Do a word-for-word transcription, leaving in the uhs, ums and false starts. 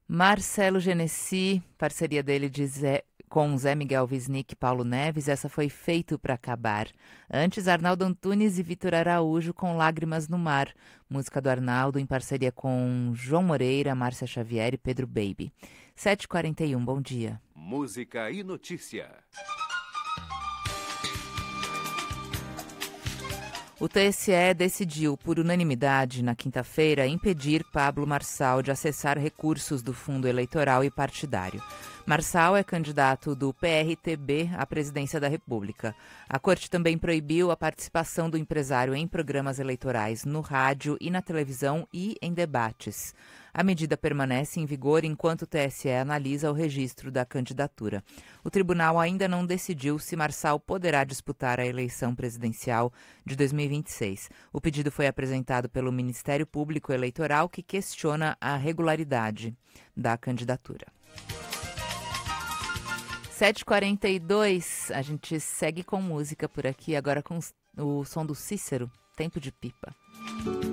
Marcelo Genesi, parceria dele de Zé, com Zé Miguel Wisnik e Paulo Neves, essa foi Feito para Acabar. Antes, Arnaldo Antunes e Vitor Araújo com Lágrimas no Mar, música do Arnaldo em parceria com João Moreira, Márcia Xavier e Pedro Baby. sete e quarenta e um, bom dia. Música e notícia. O T S E decidiu, por unanimidade, na quinta-feira, impedir Pablo Marçal de acessar recursos do fundo eleitoral e partidário. Marçal é candidato do P R T B à presidência da República. A corte também proibiu a participação do empresário em programas eleitorais no rádio e na televisão e em debates. A medida permanece em vigor enquanto o T S E analisa o registro da candidatura. O tribunal ainda não decidiu se Marçal poderá disputar a eleição presidencial de dois mil e vinte e seis. O pedido foi apresentado pelo Ministério Público Eleitoral, que questiona a regularidade da candidatura. sete e quarenta e dois, a gente segue com música por aqui, agora com o som do Cícero, Tempo de Pipa.